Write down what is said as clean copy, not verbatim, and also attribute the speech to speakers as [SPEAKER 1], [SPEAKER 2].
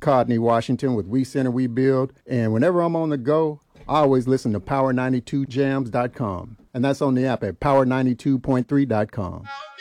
[SPEAKER 1] Codney Washington with We Center, We Build. And whenever I'm on the go, I always listen to Power92Jams.com. And that's on the app at Power92.3.com.